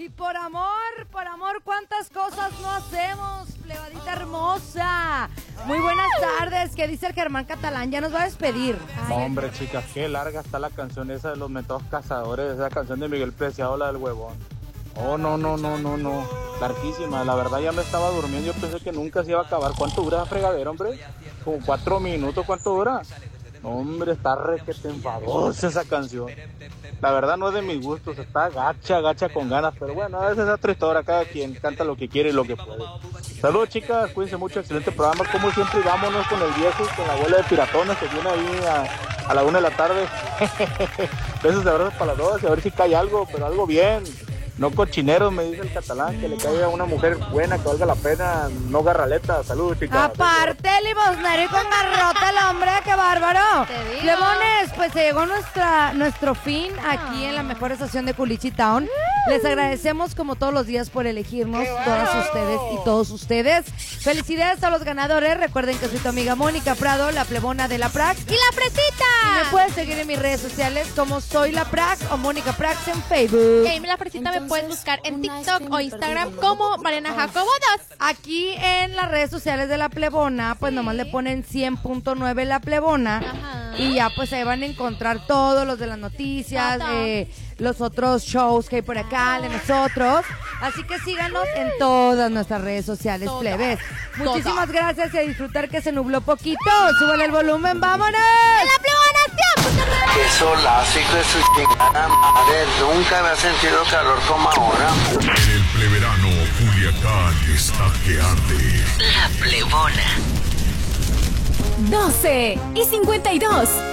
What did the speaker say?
por amor, ¿cuántas cosas no hacemos, plebadita hermosa? Muy buenas tardes, ¿qué dice el Germán Catalán? Ya nos va a despedir. Hombre, chicas, qué larga está la canción esa de los mentados cazadores, esa canción de Miguel Preciado, la del huevón. Oh, no, larguísima, la verdad ya me estaba durmiendo, yo pensé que nunca se iba a acabar. ¿Cuánto dura la fregadera, hombre? Como 4 minutos, ¿cuánto dura? Hombre, está requete enfadosa esa canción. La verdad no es de mis gustos, está gacha con ganas, pero bueno, esa es otra historia, cada quien canta lo que quiere y lo que puede. Saludos, chicas, cuídense mucho, excelente programa, como siempre, y vámonos con el viejo, con la abuela de piratones que viene ahí a la 1 de la tarde. Besos de abrazos para las dos, y a ver si cae algo, pero algo bien. No cochineros, me dice el Catalán, que le caiga a una mujer buena, que valga la pena, no garraleta. Saludos, chicas. Aparte, limosnero y con garrote el hombre, qué bárbaro. Lemones, pues se llegó nuestro fin aquí en la mejor estación de Culichi Town. Les agradecemos como todos los días por elegirnos, todas ustedes y todos ustedes. Felicidades a los ganadores. Recuerden que soy tu amiga Mónica Prado, la plebona de la Prax. ¡Y la Fresita! Y me puedes seguir en mis redes sociales como Soy la Prax o Mónica Prax en Facebook. Y la Fresita me puedes buscar en TikTok o Instagram como Mariana Jacobo 2. Aquí en las redes sociales de la plebona, pues nomás le ponen 100.9 la plebona. Ajá. Y ya pues ahí van a encontrar todos los de las noticias, los otros shows que hay por acá, de nosotros. Así que síganos en todas nuestras redes sociales, plebes. Muchísimas gracias y a disfrutar que se nubló poquito. Súbale el volumen, ¡vámonos! ¡La plebona Qué solazo, hijo de su chingada madre. Nunca había sentido calor como ahora. En el pleverano, Culiacán está que arde. La plebona. 12:52.